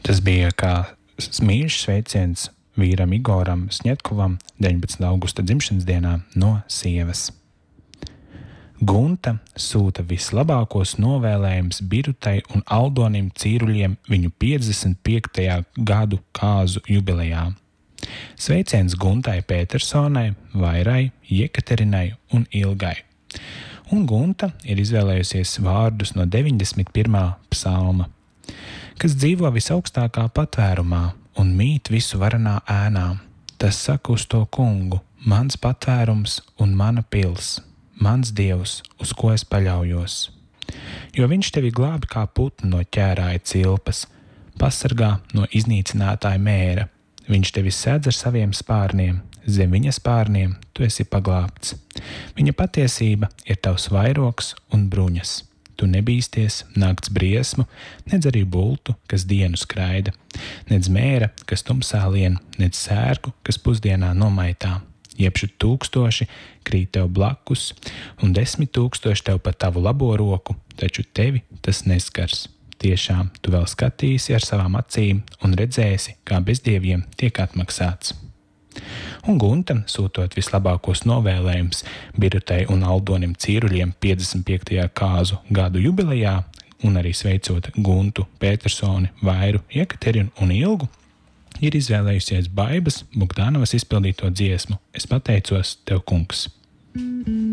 Tas bija kā mīļš sveiciens vīram Igoram Sņetkovam 19. augusta dzimšanas dienā no sievas. Gunta sūta vislabākos novēlējumus Birutai un Aldonim Cīruļiem viņu 55. gadu kāzu jubilejā. Sveiciens Guntai Pētersonai, Vairai, Jekaterinai un Ilgai. Un Gunta ir izvēlējusies vārdus no 91. psalma, kas dzīvo visaugstākā patvērumā un mīt visu varanā ēnā. Tas saka uz to kungu, mans patvērums un mana pils, mans dievs, uz ko es paļaujos. Jo viņš tevi glābi kā putnu no ķērāja cilpas, pasargā no iznīcinātāja mēra. Viņš tevi sēdz ar saviem spārniem, zem viņa spārniem tu esi paglābts. Viņa patiesība ir tavs vairogs un bruņas. Tu nebīsties nakts briesmu, nedz arī bultu, kas dienu skraida, nedz mēra, kas tumsā lien, nedz sērgu, kas pusdienā nomaitā. Jebšu 1000 krīt tev blakus, un 10 000 tev pa tavu labo roku, taču tevi tas neskars. Tiešām tu vēl skatīsi ar savām acīm un redzēsi, kā bezdieviem tiek atmaksāts. Un Gunta, sūtot vislabākos novēlējumus Birutai un Aldonim Cīruļiem 55. kāzu gadu jubilejā, un arī sveicot Guntu, Pētersoni, Vairu, Jekaterinu un Ilgu, ir izvēlējusies Baibas Bogdanovas izpildīto dziesmu Es pateicos tev, kungs.